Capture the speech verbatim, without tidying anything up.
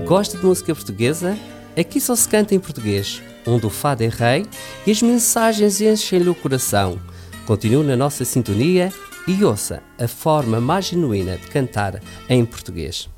Gosta de música portuguesa? Aqui só se canta em português, onde o fado é rei e as mensagens enchem-lhe o coração. Continue na nossa sintonia e ouça a forma mais genuína de cantar em português.